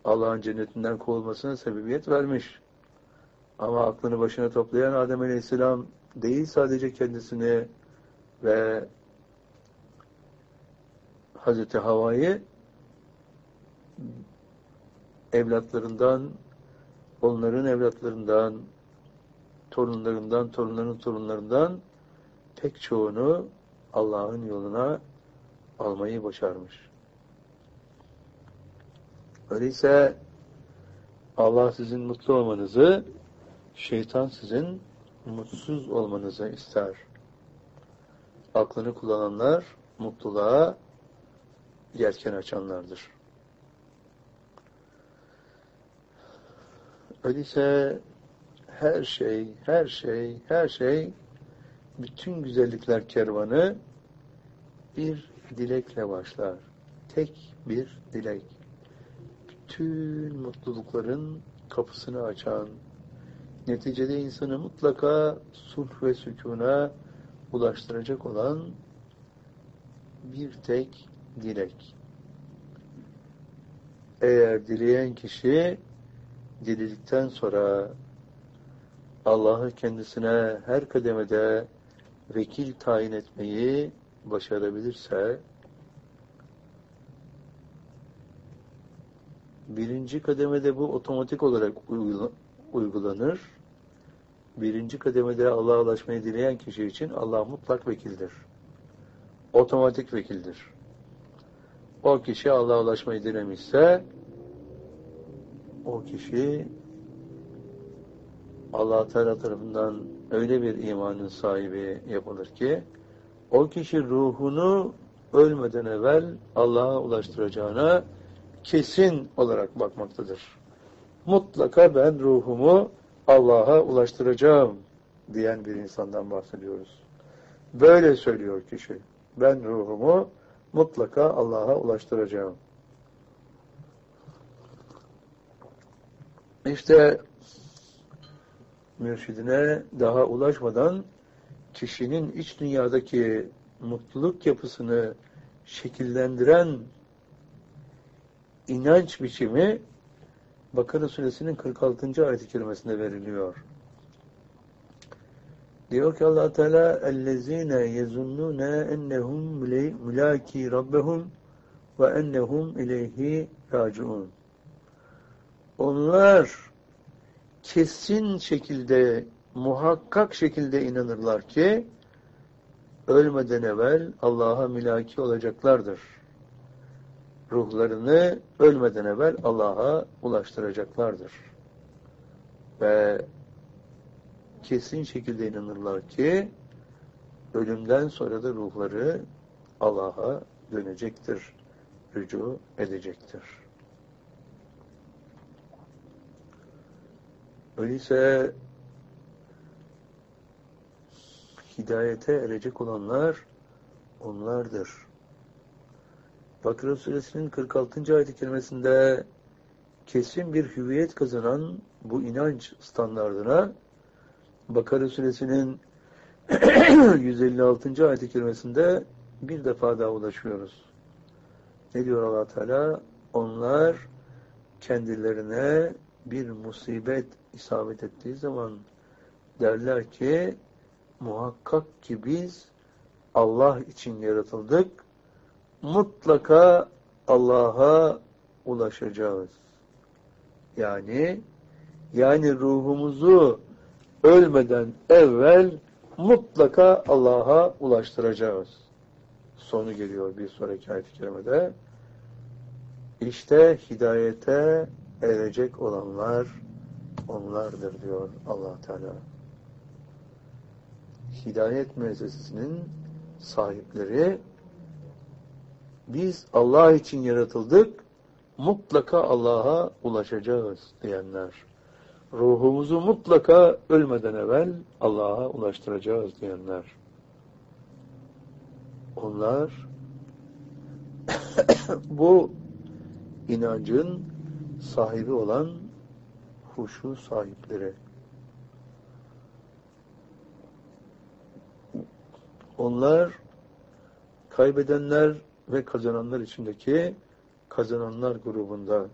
Allah'ın cennetinden kovulmasına sebebiyet vermiş. Ama aklını başına toplayan Adem Aleyhisselam değil sadece kendisini ve Hazreti Havva'yı evlatlarından, onların evlatlarından, torunlarından, torunların torunlarından pek çoğunu Allah'ın yoluna almayı başarmış. Öyleyse Allah sizin mutlu olmanızı, şeytan sizin mutsuz olmanızı ister. Aklını kullananlar mutluluğa yelken açanlardır. Öyleyse her şey, bütün güzellikler kervanı bir dilekle başlar. Tek bir dilek. Bütün mutlulukların kapısını açan, neticede insanı mutlaka sulh ve sükûna ulaştıracak olan bir tek dilek. Eğer dileyen kişi diledikten sonra Allah'ı kendisine her kademede vekil tayin etmeyi başarabilirse, birinci kademede bu otomatik olarak uygulanır. Birinci kademede Allah'a ulaşmayı dileyen kişi için Allah mutlak vekildir. Otomatik vekildir. O kişi Allah'a ulaşmayı dilemişse, o kişi Allah Teala tarafından öyle bir imanın sahibi yapılır ki, o kişi ruhunu ölmeden evvel Allah'a ulaştıracağına kesin olarak bakmaktadır. Mutlaka ben ruhumu Allah'a ulaştıracağım diyen bir insandan bahsediyoruz. Böyle söylüyor kişi. Ben ruhumu mutlaka Allah'a ulaştıracağım. İşte mürşidine daha ulaşmadan kişinin iç dünyadaki mutluluk yapısını şekillendiren inanç biçimi Bakara Suresinin 46. ayet-i kerimesinde veriliyor. Diyor ki Allah Teala اَلَّذ۪ينَ يَزُنُّونَ اَنَّهُمْ مُلَاكِي رَبَّهُمْ وَاَنَّهُمْ اِلَيْهِ رَاجِعُونَ. Onlar kesin şekilde, muhakkak şekilde inanırlar ki ölmeden evvel Allah'a mülaki olacaklardır. Ruhlarını ölmeden evvel Allah'a ulaştıracaklardır. Ve kesin şekilde inanırlar ki ölümden sonra da ruhları Allah'a dönecektir, rücu edecektir. Öyleyse hidayete erecek olanlar onlardır. Bakara Suresinin 46. ayet-i kerimesinde kesin bir hüviyet kazanan bu inanç standardına Bakara Suresinin 156. ayet-i kerimesinde bir defa daha ulaşıyoruz. Ne diyor Allah Teala? Onlar kendilerine bir musibet isabet ettiği zaman derler ki muhakkak ki biz Allah için yaratıldık. Mutlaka Allah'a ulaşacağız. Yani ruhumuzu ölmeden evvel mutlaka Allah'a ulaştıracağız. Sonu geliyor bir sonraki ayet-i kerimede. İşte hidayete erecek olanlar onlardır diyor Allah Teala. Hidayet müessesesinin sahipleri biz Allah için yaratıldık, mutlaka Allah'a ulaşacağız diyenler. Ruhumuzu mutlaka ölmeden evvel Allah'a ulaştıracağız diyenler. Onlar bu inancın sahibi olan huşu sahipleri. Onlar kaybedenler ve kazananlar içindeki kazananlar grubunda